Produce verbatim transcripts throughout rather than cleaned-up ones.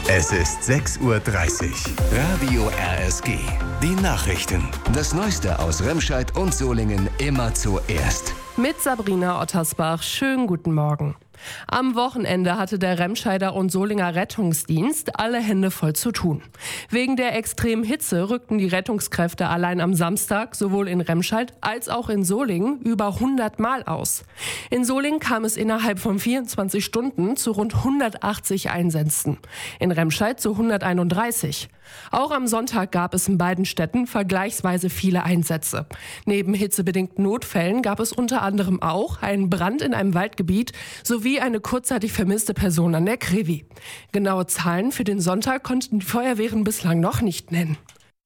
Es ist sechs Uhr dreißig. Radio R S G. Die Nachrichten. Das Neueste aus Remscheid und Solingen immer zuerst. Mit Sabrina Ottersbach. Schönen guten Morgen. Am Wochenende hatte der Remscheider und Solinger Rettungsdienst alle Hände voll zu tun. Wegen der extremen Hitze rückten die Rettungskräfte allein am Samstag sowohl in Remscheid als auch in Solingen über hundert Mal aus. In Solingen kam es innerhalb von vierundzwanzig Stunden zu rund hundertachtzig Einsätzen, in Remscheid zu hunderteinunddreißig. Auch am Sonntag gab es in beiden Städten vergleichsweise viele Einsätze. Neben hitzebedingten Notfällen gab es unter anderem auch einen Brand in einem Waldgebiet sowie eine kurzzeitig vermisste Person an der Krevi. Genaue Zahlen für den Sonntag konnten die Feuerwehren bislang noch nicht nennen.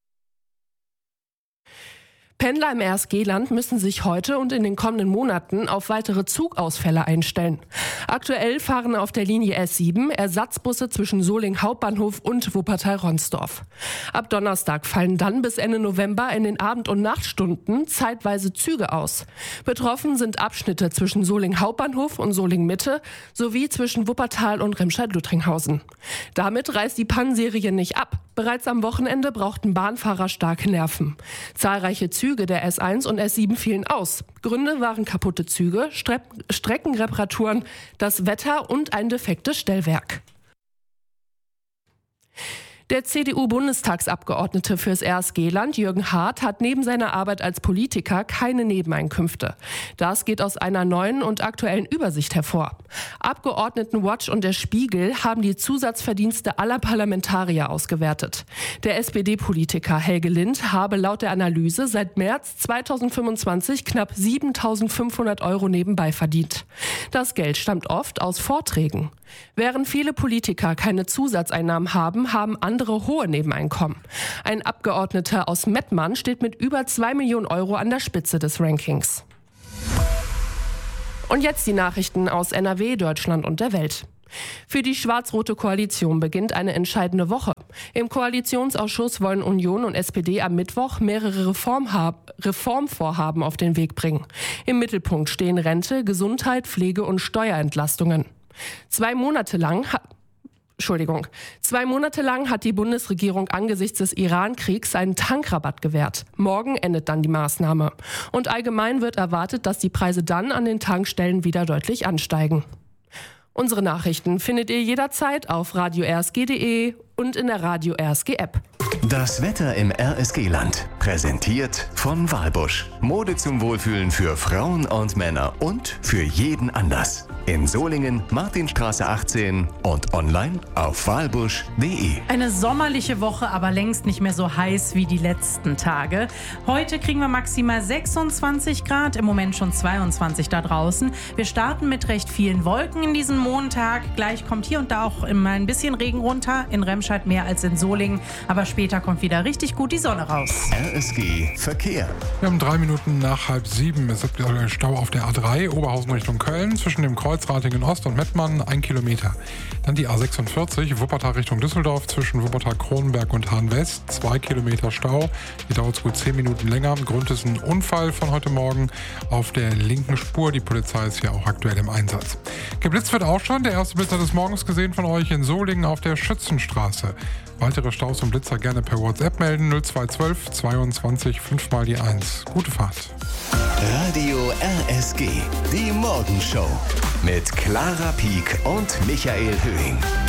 Pendler im R S G-Land müssen sich heute und in den kommenden Monaten auf weitere Zugausfälle einstellen. Aktuell fahren auf der Linie S sieben Ersatzbusse zwischen Solingen Hauptbahnhof und Wuppertal-Ronsdorf. Ab Donnerstag fallen dann bis Ende November in den Abend- und Nachtstunden zeitweise Züge aus. Betroffen sind Abschnitte zwischen Solingen Hauptbahnhof und Solingen Mitte sowie zwischen Wuppertal und Remscheid-Lüttringhausen. Damit reißt die Pannenserie nicht ab. Bereits am Wochenende brauchten Bahnfahrer starke Nerven. Zahlreiche Züge der S eins und S sieben fielen aus. Gründe waren kaputte Züge, Stre- Streckenreparaturen, das Wetter und ein defektes Stellwerk. Der C D U-Bundestagsabgeordnete fürs R S G-Land, Jürgen Hart, hat neben seiner Arbeit als Politiker keine Nebeneinkünfte. Das geht aus einer neuen und aktuellen Übersicht hervor. Abgeordnetenwatch und der Spiegel haben die Zusatzverdienste aller Parlamentarier ausgewertet. Der S P D-Politiker Helge Lind habe laut der Analyse seit März zweitausendfünfundzwanzig knapp siebentausendfünfhundert Euro nebenbei verdient. Das Geld stammt oft aus Vorträgen. Während viele Politiker keine Zusatzeinnahmen haben, haben andere hohe Nebeneinkommen. Ein Abgeordneter aus Mettmann steht mit über zwei Millionen Euro an der Spitze des Rankings. Und jetzt die Nachrichten aus N R W, Deutschland und der Welt. Für die schwarz-rote Koalition beginnt eine entscheidende Woche. Im Koalitionsausschuss wollen Union und S P D am Mittwoch mehrere Reformhab- Reformvorhaben auf den Weg bringen. Im Mittelpunkt stehen Rente, Gesundheit, Pflege und Steuerentlastungen. Zwei Monate lang hat Entschuldigung. Zwei Monate lang hat die Bundesregierung angesichts des Iran-Kriegs einen Tankrabatt gewährt. Morgen endet dann die Maßnahme. Und allgemein wird erwartet, dass die Preise dann an den Tankstellen wieder deutlich ansteigen. Unsere Nachrichten findet ihr jederzeit auf radio r s g punkt d e und in der Radio R S G App. Das Wetter im R S G-Land. Präsentiert von Walbusch. Mode zum Wohlfühlen für Frauen und Männer und für jeden Anlass. In Solingen, Martinstraße achtzehn und online auf walbusch punkt d e. Eine sommerliche Woche, aber längst nicht mehr so heiß wie die letzten Tage. Heute kriegen wir maximal sechsundzwanzig Grad, im Moment schon zweiundzwanzig da draußen. Wir starten mit recht vielen Wolken in diesem Montag. Gleich kommt hier und da auch immer ein bisschen Regen runter. In Remscheid mehr als in Solingen, aber später kommt wieder richtig gut die Sonne raus. R S G Verkehr. Wir haben drei Minuten nach halb sieben. Es gibt Stau auf der A drei, Oberhausen Richtung Köln, zwischen dem Kreuz Ratingen Ost und Mettmann, ein Kilometer. Dann die A sechsundvierzig, Wuppertal Richtung Düsseldorf, zwischen Wuppertal-Kronenberg und Hahn-West, zwei Kilometer Stau. Hier dauert es gut zehn Minuten länger. Grund ist ein Unfall von heute Morgen auf der linken Spur. Die Polizei ist ja auch aktuell im Einsatz. Geblitzt wird auch schon. Der erste Blitzer des Morgens gesehen von euch in Solingen auf der Schützenstraße. Weitere Staus und Blitzer gerne per WhatsApp melden. null zwei zwölf zweiundzwanzig fünf mal die eins. Gute Fahrt. Radio R S G. Die Morgenshow. Mit Clara Pieck und Michael Höhing.